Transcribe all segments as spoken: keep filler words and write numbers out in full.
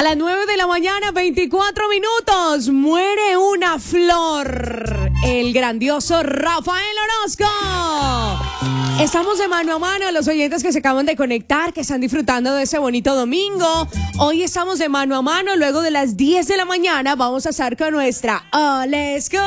las nueve de la mañana, veinticuatro minutos, muere una flor. El grandioso Rafael Orozco. Estamos de mano a mano, los oyentes que se acaban de conectar, que están disfrutando de ese bonito domingo. Hoy estamos de mano a mano, luego de las diez de la mañana vamos a estar con nuestra All School.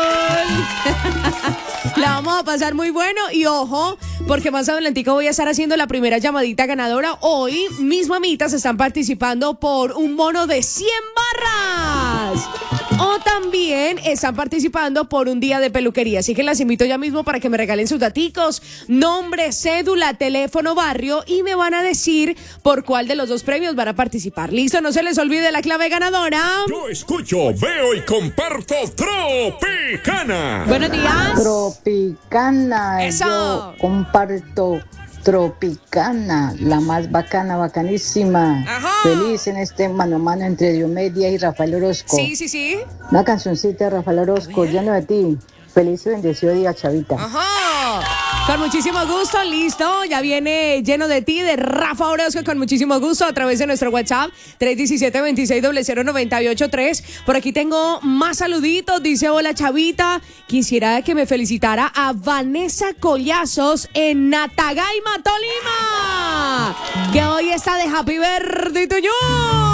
La vamos a pasar muy bueno y ojo, porque más adelantico voy a estar haciendo la primera llamadita ganadora. Hoy mis mamitas están participando por un bono de cien barras. O también están participando por un día de peluquería. Así que las invito ya mismo para que me regalen sus daticos, nombre, cédula, teléfono, barrio, y me van a decir por cuál de los dos premios van a participar. ¿Listo? No se les olvide la clave ganadora. Yo escucho, veo y comparto Tropicana. Buenos días. Tropicana. Eso. Yo comparto Tropicana, la más bacana, bacanísima. Ajá. Feliz en este mano a mano entre Diomedes y Rafael Orozco. Sí, sí, sí. Una cancioncita de Rafael Orozco, lleno de ti. Feliz y bendecido día, chavita. Ajá. Con muchísimo gusto, listo. Ya viene Lleno de ti de Rafa Orozco con muchísimo gusto a través de nuestro WhatsApp tres uno siete, dos seis cero cero nueve ocho tres. Por aquí tengo más saluditos. Dice: hola, chavita. Quisiera que me felicitara a Vanessa Collazos en Natagaima, Tolima, que hoy está de Happy Birthday to you.